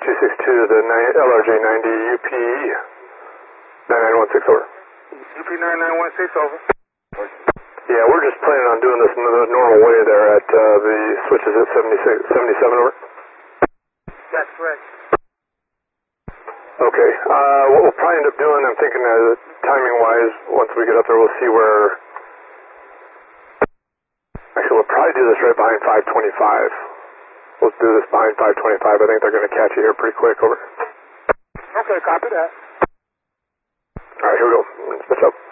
262 to the LRJ 90 UP 9916 over. UP 9916 over. Yeah, we're just planning on doing this in the normal way there at the switches at 77 over. That's correct. Okay, what we'll probably end up doing, I'm thinking timing-wise, once we get up there, we'll see where... Actually, we'll probably do this right behind 525. We'll do this behind 525. I think they're going to catch you here pretty quick, over. Okay, copy that. All right, here we go. Switch up.